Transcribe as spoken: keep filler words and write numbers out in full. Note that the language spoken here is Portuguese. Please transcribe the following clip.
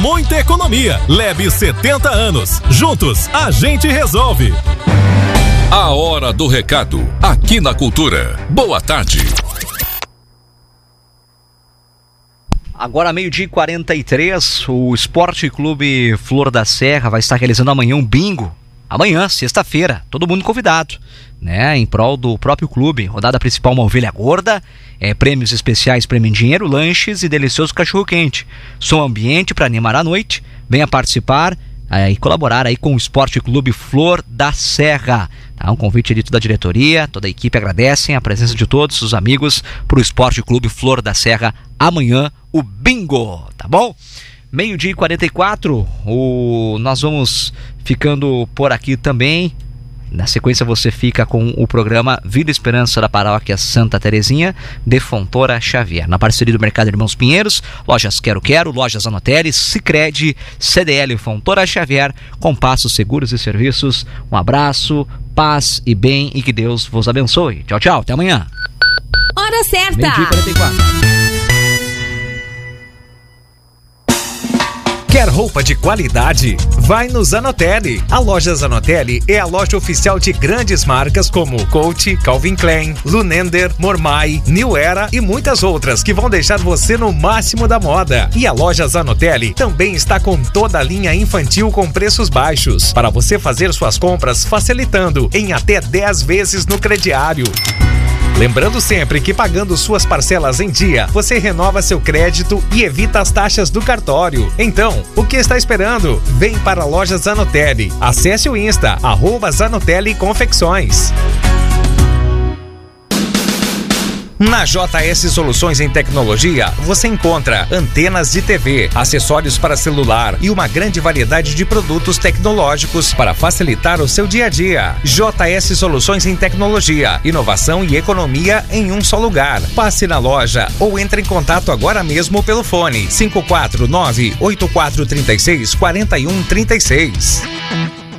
muita economia. Lebe setenta anos. Juntos, a gente resolve. A hora do recado, aqui na Cultura. Boa tarde. Agora, meio-dia e quarenta e três, o Esporte Clube Flor da Serra vai estar realizando amanhã um bingo. Amanhã, sexta-feira, todo mundo convidado, né? Em prol do próprio clube. Rodada principal, uma ovelha gorda, é, prêmios especiais, prêmio em dinheiro, lanches e delicioso cachorro-quente. Som ambiente para animar a noite. Venha participar é, e colaborar aí com o Esporte Clube Flor da Serra. Tá? Um convite de toda a diretoria, toda a equipe agradecem a presença de todos os amigos para o Esporte Clube Flor da Serra. Amanhã, o bingo, tá bom? Meio-dia e quarenta e quatro, o... nós vamos ficando por aqui também. Na sequência você fica com o programa Vida e Esperança da Paróquia Santa Terezinha de Fontoura Xavier. Na parceria do Mercado Irmãos Pinheiros, Lojas Quero Quero, Lojas Anotelli, Sicredi, C D L Fontoura Xavier, com passos seguros e serviços. Um abraço, paz e bem e que Deus vos abençoe. Tchau, tchau, até amanhã. Hora certa! Meio-dia e quarenta e quatro. Quer roupa de qualidade? Vai no Zanotelli. A loja Zanotelli é a loja oficial de grandes marcas como Coach, Calvin Klein, Lunender, Mormai, New Era e muitas outras que vão deixar você no máximo da moda. E a loja Zanotelli também está com toda a linha infantil com preços baixos, para você fazer suas compras facilitando em até dez vezes no crediário. Lembrando sempre que pagando suas parcelas em dia, você renova seu crédito e evita as taxas do cartório. Então, o que está esperando? Vem para a loja Zanotelli. Acesse o Insta, arroba Zanotelli Confecções. Na J S Soluções em Tecnologia, você encontra antenas de T V, acessórios para celular e uma grande variedade de produtos tecnológicos para facilitar o seu dia a dia. J S Soluções em Tecnologia, inovação e economia em um só lugar. Passe na loja ou entre em contato agora mesmo pelo fone cinco quatro nove, oito quatro três seis, quatro um três seis.